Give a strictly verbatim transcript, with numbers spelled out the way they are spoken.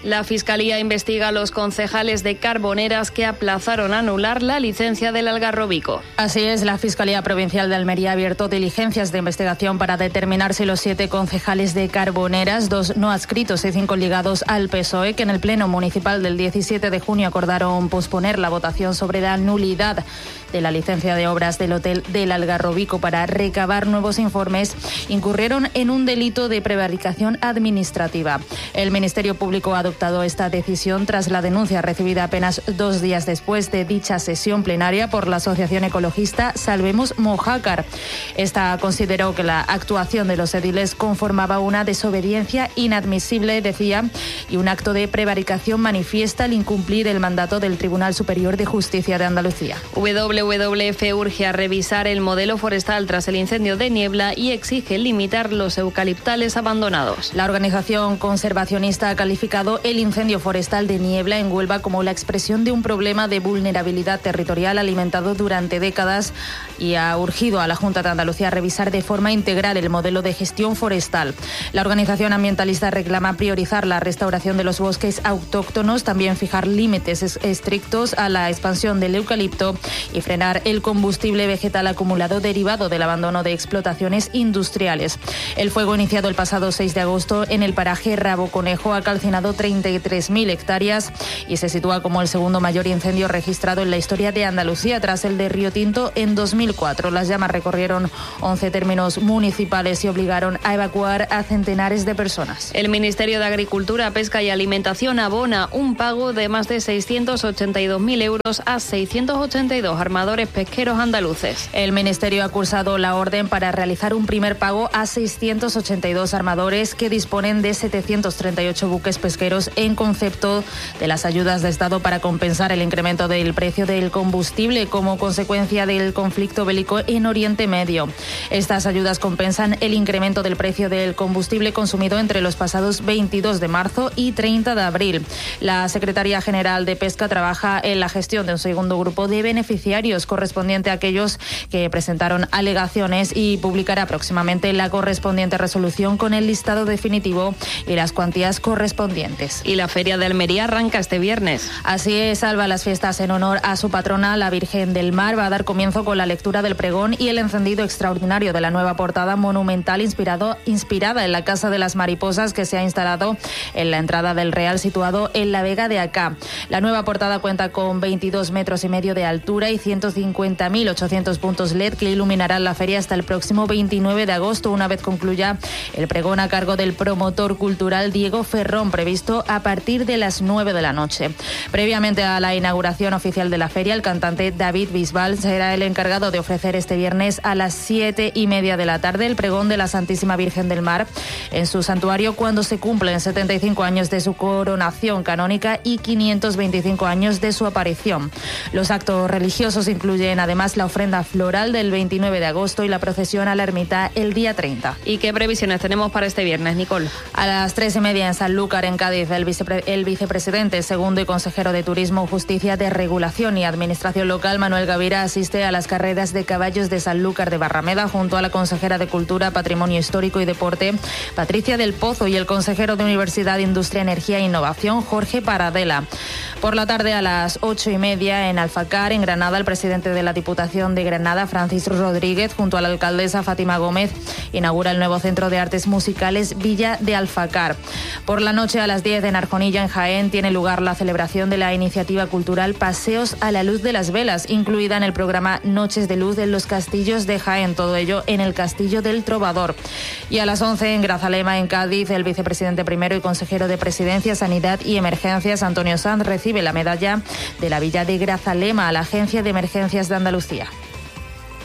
La Fiscalía investiga a los concejales de Carboneras que aplazaron anular la licencia del Algarrobico. Así es, la Fiscalía Provincial de Almería ha abierto diligencias de investigación para determinar si los siete concejales de Carboneras, dos no adscritos y cinco ligados al P S O E, que en el Pleno Municipal del diecisiete de junio acordaron posponer la votación sobre la nulidad de la licencia de obras del Hotel del Algarrobico para recabar nuevos informes, incurrieron en un delito de prevaricación administrativa. El Ministerio Público ha adoptado esta decisión tras la denuncia recibida apenas dos días después de dicha sesión plenaria por la asociación ecologista Salvemos Mojácar. Esta consideró que la actuación de los ediles conformaba una desobediencia inadmisible, decía, y un acto de prevaricación manifiesta al incumplir el mandato del Tribunal Superior de Justicia de Andalucía. W W F urge a revisar el modelo forestal tras el incendio de Niebla y exige limitar los eucaliptales abandonados. La organización conservacionista ha calificado el incendio forestal de Niebla en Huelva como la expresión de un problema de vulnerabilidad territorial alimentado durante décadas y ha urgido a la Junta de Andalucía a revisar de forma integral el modelo de gestión forestal. La organización ambientalista reclama priorizar la restauración de los bosques autóctonos, también fijar límites estrictos a la expansión del eucalipto y frenar el combustible vegetal acumulado derivado del abandono de explotaciones industriales. El fuego iniciado el pasado seis de agosto en el paraje Rabo Conejo ha calcinado treinta y tres mil hectáreas y se sitúa como el segundo mayor incendio registrado en la historia de Andalucía tras el de Río Tinto en dos mil cuatro. Las llamas recorrieron once términos municipales y obligaron a evacuar a centenares de personas. El Ministerio de Agricultura, Pesca y Alimentación abona un pago de más de seiscientos ochenta y dos mil euros a seiscientos ochenta y dos armadores pesqueros andaluces. El Ministerio ha cursado la orden para realizar un primer pago a seiscientos ochenta y dos armadores que disponen de setecientos treinta y ocho buques pesqueros en concepto de las ayudas de Estado para compensar el incremento del precio del combustible como consecuencia del conflicto bélico en Oriente Medio. Estas ayudas compensan el incremento del precio del combustible consumido entre los pasados veintidós de marzo y treinta de abril. La Secretaría General de Pesca trabaja en la gestión de un segundo grupo de beneficiarios correspondiente a aquellos que presentaron alegaciones y publicará próximamente la correspondiente resolución con el listado definitivo y las cuantías correspondientes. Y la Feria de Almería arranca este viernes. Así es, Alba, las fiestas en honor a su patrona, la Virgen del Mar, va a dar comienzo con la lectura del pregón y el encendido extraordinario de la nueva portada monumental inspirado, inspirada en la Casa de las Mariposas que se ha instalado en la entrada del Real situado en la Vega de Acá. La nueva portada cuenta con veintidós metros y medio de altura y ciento cincuenta mil ochocientos puntos L E D que iluminarán la feria hasta el próximo veintinueve de agosto, una vez concluya el pregón a cargo del promotor cultural Diego Ferrón, previsto a partir de las nueve de la noche. Previamente a la inauguración oficial de la feria, el cantante David Bisbal será el encargado de ofrecer este viernes a las siete y media de la tarde el pregón de la Santísima Virgen del Mar en su santuario cuando se cumplen setenta y cinco años de su coronación canónica y quinientos veinticinco años de su aparición. Los actos religiosos incluyen además la ofrenda floral del veintinueve de agosto y la procesión a la ermita el día treinta. ¿Y qué previsiones tenemos para este viernes, Nicole? A las tres y media en Sanlúcar, en Cádiz, el, vicepre- el vicepresidente segundo y consejero de Turismo, Justicia, de Regulación y Administración Local, Manuel Gavira, asiste a las carreras de caballos de Sanlúcar de Barrameda junto a la consejera de Cultura, Patrimonio Histórico y Deporte, Patricia del Pozo, y el consejero de Universidad, Industria, Energía e Innovación, Jorge Paradela. Por la tarde, a las ocho y media en Alfacar, en Granada, el presidente de la Diputación de Granada, Francisco Rodríguez, junto a la alcaldesa Fátima Gómez, inaugura el nuevo Centro de Artes Musicales Villa de Alfacar. Por la noche, a las diez en Arjonilla, en Jaén, tiene lugar la celebración de la iniciativa cultural Paseos a la Luz de las Velas, incluida en el programa Noches de Luz en los Castillos de Jaén, todo ello en el Castillo del Trovador. Y a las once en Grazalema, en Cádiz, el vicepresidente primero y consejero de Presidencia, Sanidad y Emergencias, Antonio Sanz, recibe la medalla de la Villa de Grazalema a la Agencia de Emergencias de Andalucía.